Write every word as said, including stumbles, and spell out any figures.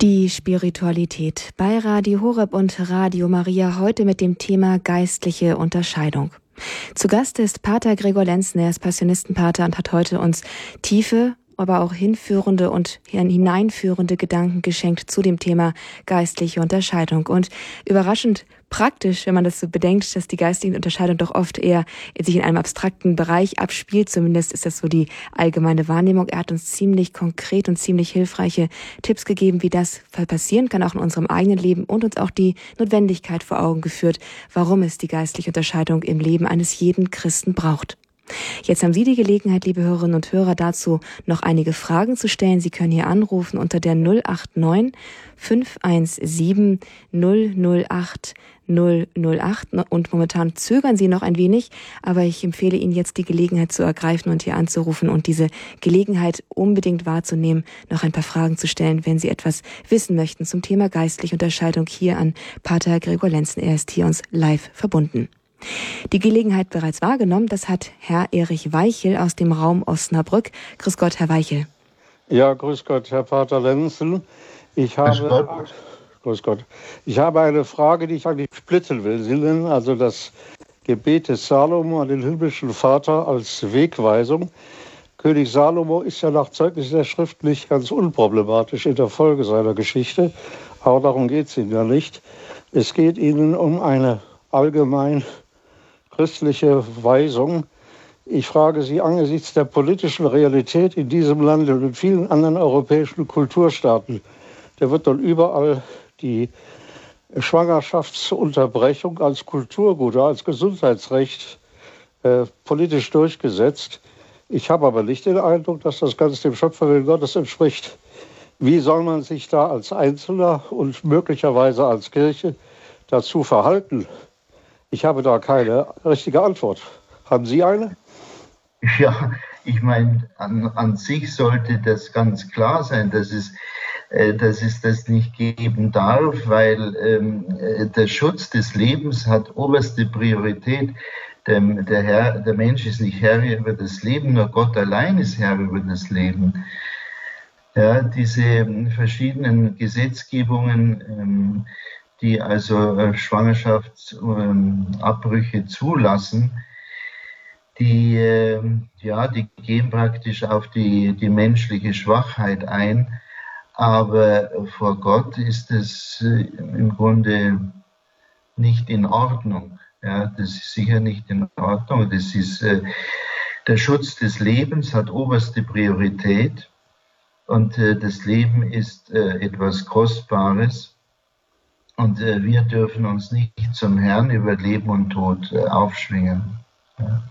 Die Spiritualität bei Radio Horeb und Radio Maria, heute mit dem Thema geistliche Unterscheidung. Zu Gast ist Pater Gregor Lenzner, er ist Passionistenpater und hat heute uns tiefe, aber auch hinführende und hineinführende Gedanken geschenkt zu dem Thema geistliche Unterscheidung. Und überraschend praktisch, wenn man das so bedenkt, dass die geistliche Unterscheidung doch oft eher sich in einem abstrakten Bereich abspielt. Zumindest ist das so die allgemeine Wahrnehmung. Er hat uns ziemlich konkret und ziemlich hilfreiche Tipps gegeben, wie das passieren kann, auch in unserem eigenen Leben, und uns auch die Notwendigkeit vor Augen geführt, warum es die geistliche Unterscheidung im Leben eines jeden Christen braucht. Jetzt haben Sie die Gelegenheit, liebe Hörerinnen und Hörer, dazu noch einige Fragen zu stellen. Sie können hier anrufen unter der null acht neun fünf eins sieben null null acht null null acht, und momentan zögern Sie noch ein wenig, aber ich empfehle Ihnen jetzt die Gelegenheit zu ergreifen und hier anzurufen und diese Gelegenheit unbedingt wahrzunehmen, noch ein paar Fragen zu stellen, wenn Sie etwas wissen möchten zum Thema geistliche Unterscheidung hier an Pater Gregor Lenzner. Er ist hier uns live verbunden. Die Gelegenheit bereits wahrgenommen, das hat Herr Erich Weichel aus dem Raum Osnabrück. Grüß Gott, Herr Weichel. Ja, grüß Gott, Herr Pater Lenzen. Ich habe, grüß Gott. Grüß Gott. Ich habe eine Frage, die ich eigentlich splitten will. Sie nennen also das Gebet des Salomo an den himmlischen Vater als Wegweisung. König Salomo ist ja nach Zeugnis der Schrift nicht ganz unproblematisch in der Folge seiner Geschichte, aber darum geht es Ihnen ja nicht. Es geht Ihnen um eine allgemein christliche Weisung. Ich frage Sie angesichts der politischen Realität in diesem Land und in vielen anderen europäischen Kulturstaaten, da wird dann überall die Schwangerschaftsunterbrechung als Kulturgut oder als Gesundheitsrecht äh, politisch durchgesetzt. Ich habe aber nicht den Eindruck, dass das ganz dem Schöpferwillen Gottes entspricht. Wie soll man sich da als Einzelner und möglicherweise als Kirche dazu verhalten? Ich habe da keine richtige Antwort. Haben Sie eine? Ja, ich meine, an, an sich sollte das ganz klar sein, dass es, äh, dass es das nicht geben darf, weil ähm, der Schutz des Lebens hat oberste Priorität. Der, der, Herr, der Mensch ist nicht Herr über das Leben, nur Gott allein ist Herr über das Leben. Ja, diese verschiedenen Gesetzgebungen, ähm, die also äh, Schwangerschaftsabbrüche äh, zulassen, die, äh, ja, die gehen praktisch auf die, die menschliche Schwachheit ein. Aber vor Gott ist es äh, im Grunde nicht in Ordnung. Ja, das ist sicher nicht in Ordnung. Das ist, äh, der Schutz des Lebens hat oberste Priorität. Und äh, das Leben ist äh, etwas Kostbares. Und äh, wir dürfen uns nicht zum Herrn über Leben und Tod äh, aufschwingen. Ja.